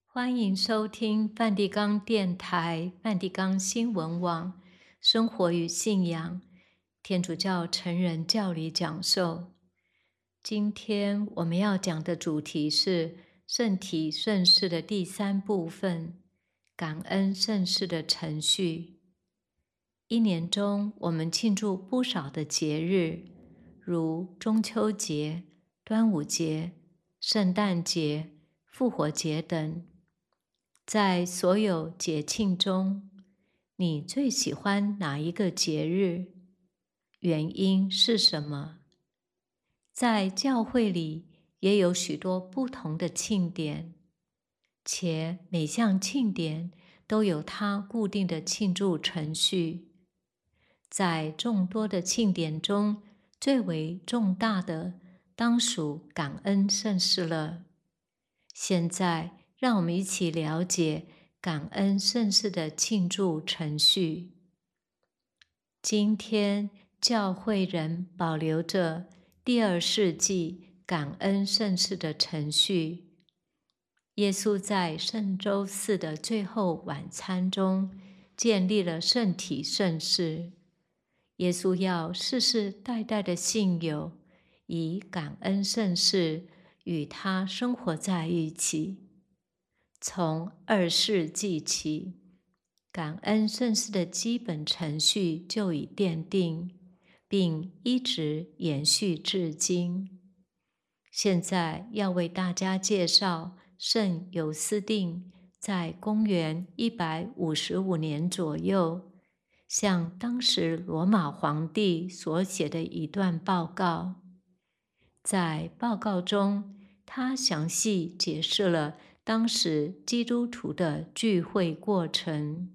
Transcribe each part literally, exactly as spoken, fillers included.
欢迎收听梵蒂冈电台、梵蒂冈新闻网《生活与信仰》天主教成人教理讲授。今天我们要讲的主题是圣体圣事的第三部分——感恩圣事的程序。一年中，我们庆祝不少的节日，如中秋节、端午节、圣诞节、复活节等。在所有节庆中，你最喜欢哪一个节日？原因是什么？在教会里也有许多不同的庆典，且每项庆典都有它固定的庆祝程序。在众多的庆典中，最为重大的当属感恩圣事了。现在，让我们一起了解感恩圣事的庆祝程序。今天，教会仍保留着第二世纪感恩圣事的程序。耶稣在圣周四的最后晚餐中建立了圣体圣事。耶稣要世世代代的信友以感恩圣事与他生活在一起。从二世纪起，感恩圣事的基本程序就已奠定，并一直延续至今。现在要为大家介绍圣尤斯定在公元一百五十五年左右向当时罗马皇帝所写的一段报告。在报告中，他详细解释了当时基督徒的聚会过程。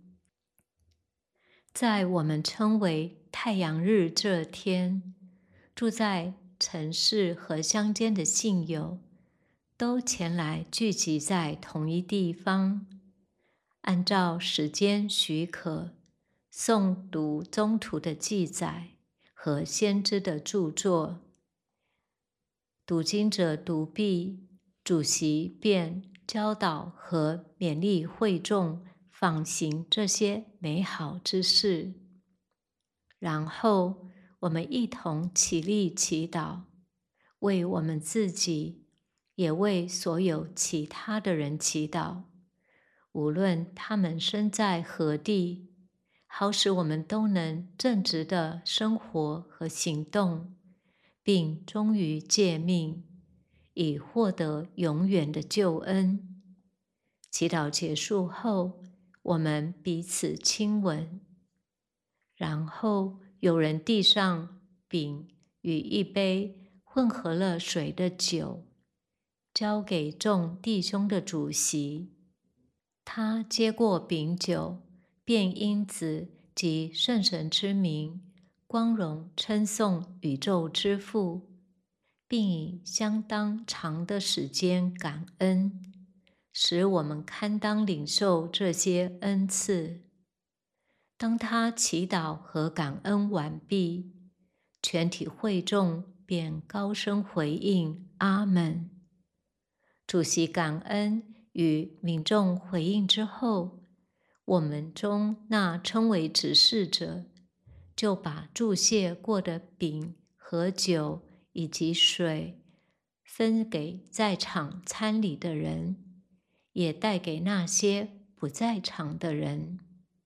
在我们称为太阳日这天，住在城市和乡间的信友都前来聚集在同一地方，按照时间许可，诵读宗徒的记载和先知的著作。读经者读毕，主席便教导和勉励会众仿行这些美好之事。然后，我们一同起立祈祷，为我们自己，也为所有其他的人祈祷，无论他们身在何地，好使我们都能正直地生活和行动，并忠于诫命，以获得永远的救恩。祈祷结束后，我们彼此亲吻，然后有人递上饼与一杯混合了水的酒，交给众弟兄的主席。他接过饼酒，便因子及圣神之名，光荣称颂宇宙之父，并以相当长的时间感恩，使我们堪当领受这些恩赐。当他祈祷和感恩完毕，全体会众便高声回应阿们。主席感恩与民众回应之后，我们中那称为执事者，就把祝谢过的饼和酒以及水分给在场参礼的人，也带给那些不在场的人。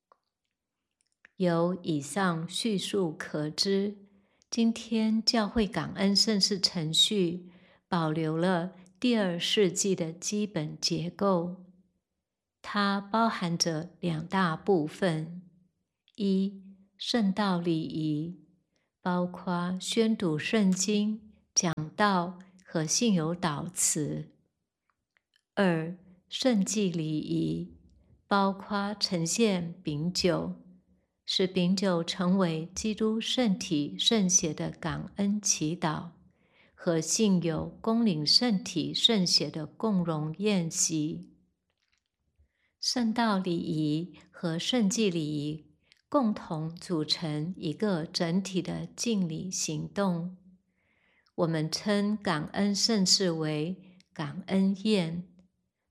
由以上叙述可知，今天教会感恩圣事程序保留了第二世纪的基本结构。它包含着两大部分：一、圣道礼仪，包括宣读圣经、讲道和信友祷词；二、圣祭礼仪，包括呈现饼酒，使饼酒成为基督圣体圣血的感恩祈祷，和信友恭领圣体圣血的共荣宴席。圣道礼仪和圣祭礼仪共同组成一个整体的敬礼行动。我们称感恩圣事为感恩宴，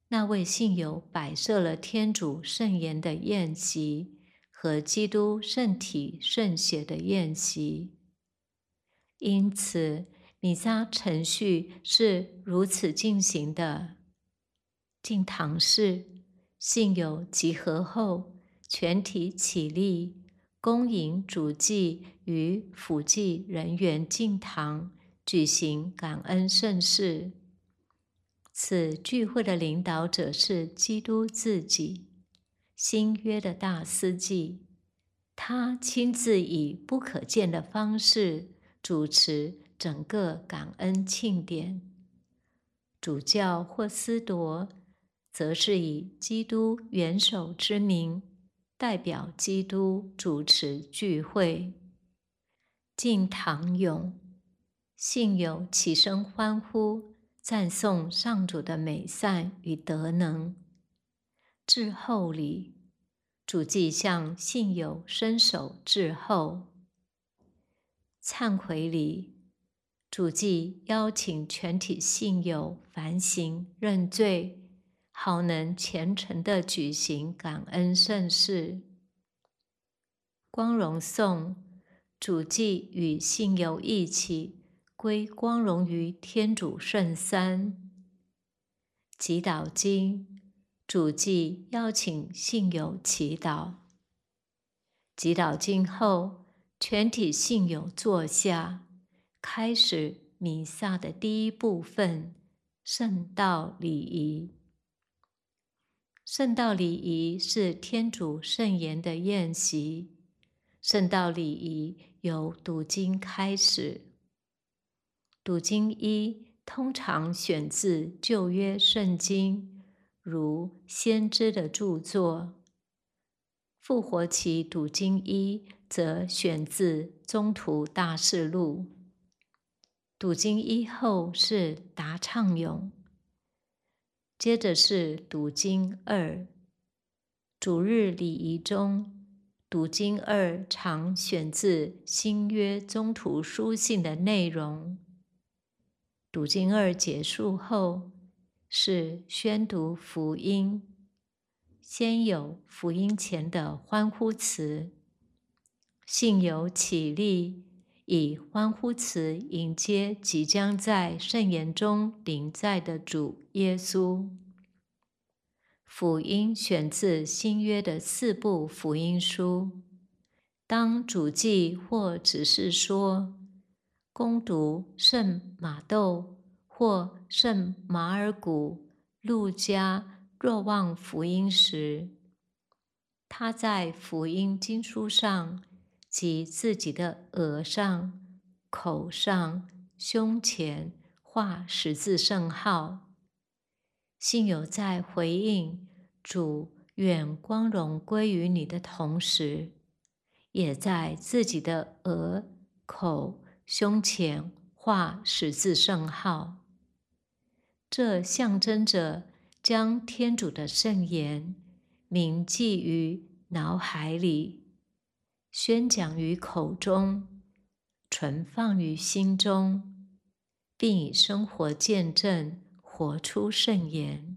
那位信友摆设了天主圣言的宴席和基督圣体圣血的宴席。因此，弥撒程序是如此进行的：进堂式，信友集合后，全体起立，恭迎主祭与辅祭人员进堂，举行感恩圣事。此聚会的领导者是基督自己，新约的大司祭，他亲自以不可见的方式主持整个感恩庆典。主教或司铎则是以基督元首之名，代表基督主持聚会。进堂咏，信友起身欢呼，赞颂上主的美善与德能。致候礼，主祭向信友伸手致候。忏悔礼，主祭邀请全体信友反省认罪，好能虔诚地举行感恩圣事。光荣颂，主祭与信友一起归光荣于天主圣三。祈祷经，主祭邀请信友祈祷。祈祷经后，全体信友坐下，开始弥撒的第一部分——圣道礼仪。圣道礼仪是天主圣言的宴席。圣道礼仪由读经开始。读经一通常选自旧约圣经，如先知的著作。复活期读经一则选自宗徒大事录。读经一后是答唱咏，接着是读经二。主日礼仪中，读经二常选自新约宗徒书信的内容。读经二结束后是宣读福音，先有福音前的欢呼词，信友起立，以欢呼词迎接即将在圣言中临在的主耶稣。福音选自新约的四部福音书。当主祭或只是说恭读圣马窦或圣马尔谷、路加、若望福音时，他在福音经书上及自己的额上、口上、胸前画十字圣号。信友在回应主愿光荣归于你的同时，也在自己的额、口、胸前画十字圣号。这象征着将天主的圣言铭记于脑海里，宣讲于口中，存放于心中，并以生活见证活出圣言。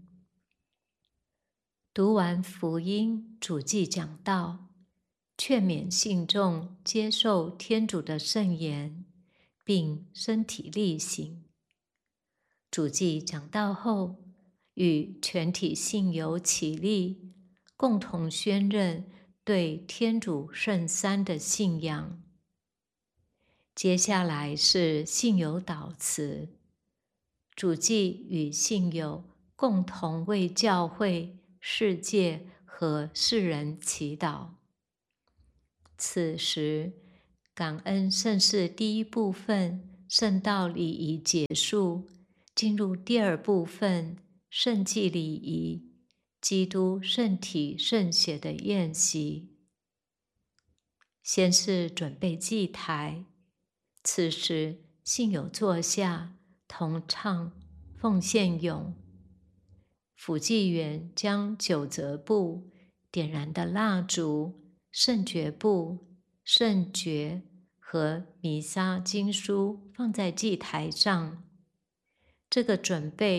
读完福音，主祭讲道，劝勉信众接受天主的圣言，并身体力行。主祭讲道后，与全体信友起立，共同宣认对天主圣三的信仰。接下来是信友祷词，主祭与信友共同为教会、世界和世人祈祷。此时，感恩圣事第一部分圣道礼仪结束，进入第二部分圣祭礼仪，基督圣体圣血的宴席。先是准备祭台，此时信友坐下，同唱奉献咏。辅祭员将九则布、点燃的蜡烛、圣爵布、圣爵和弥撒经书放在祭台上。这个准备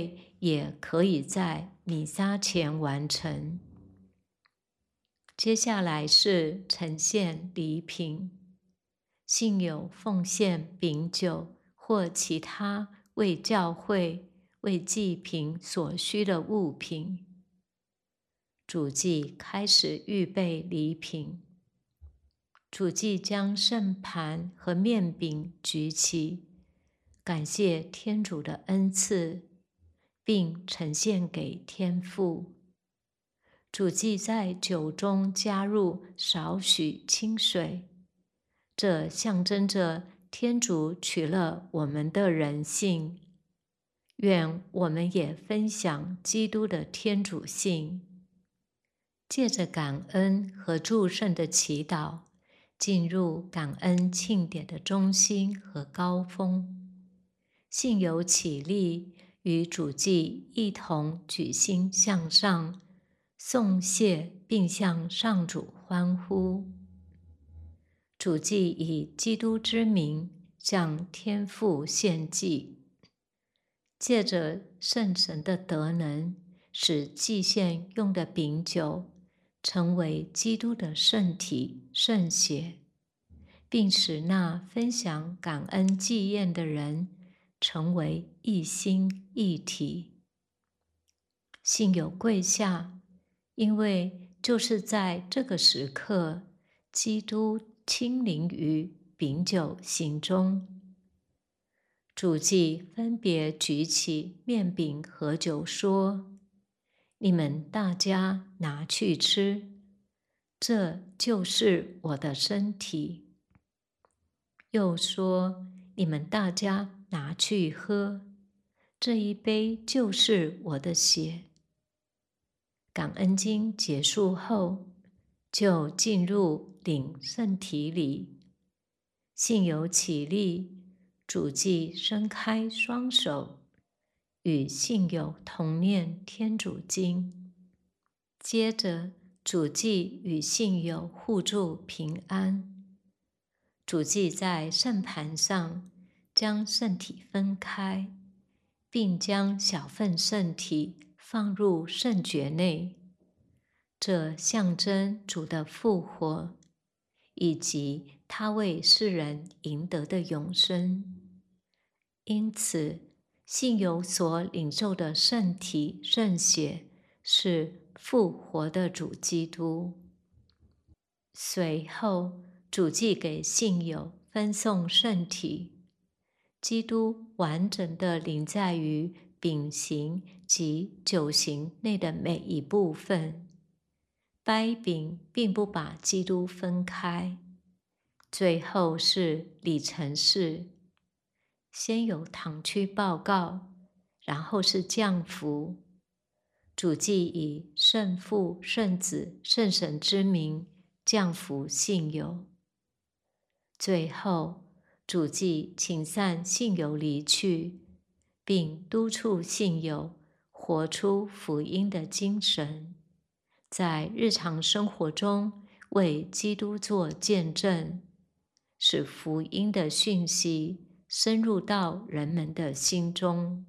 也可以在弥撒前完成。接下来是呈现礼品，信友奉献饼酒或其他为教会、为祭品所需的物品。主祭开始预备礼品。主祭将圣盘和面饼举起，感谢天主的恩赐，并呈现给天父。主祭在酒中加入少许清水，这象征着天主取了我们的人性，愿我们也分享基督的天主性。借着感恩和祝圣的祈祷，进入感恩庆典的中心和高峰。信友起立，与主祭一同举心向上，颂谢并向上主欢呼。主祭以基督之名向天父献祭，借着圣神的德能，使祭献用的饼酒成为基督的圣体圣血，并使那分享感恩祭宴的人成为一心一体。信友跪下，因为就是在这个时刻，基督亲临于饼酒行中。主祭分别举起面饼和酒说：“你们大家拿去吃，这就是我的身体。”又说：“你们大家拿去喝，这一杯就是我的血。”感恩经结束后，就进入领圣体礼。信友起立，主祭伸开双手，与信友同念天主经。接着，主祭与信友互助平安。主祭在圣盘上将圣体分开，并将小份圣体放入圣爵内，这象征主的复活，以及他为世人赢得的永生。因此，信友所领受的圣体圣血是复活的主基督。随后，主祭给信友分送圣体，基督完整地临在于饼形及酒形内的每一部分。掰饼并不把基督分开。最后是礼成事，先有堂区报告，然后是降福。主祭以圣父、圣子、圣神之名降福信友。最后，主祭请散信友离去，并督促信友活出福音的精神，在日常生活中为基督做见证，使福音的讯息深入到人们的心中。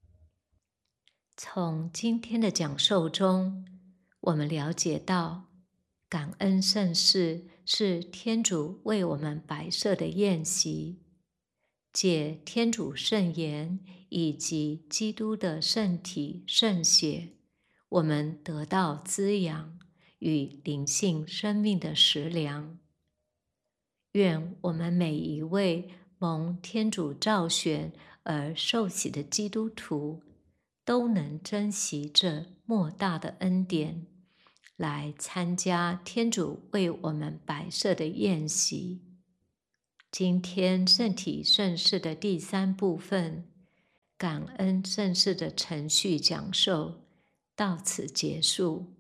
从今天的讲授中，我们了解到，感恩圣事是天主为我们摆设的宴席，借天主圣言以及基督的圣体圣血，我们得到滋养与灵性生命的食粮。愿我们每一位蒙天主召选而受洗的基督徒，都能珍惜这莫大的恩典，来参加天主为我们摆设的宴席。今天圣体圣事的第三部分，感恩圣事的程序讲授到此结束。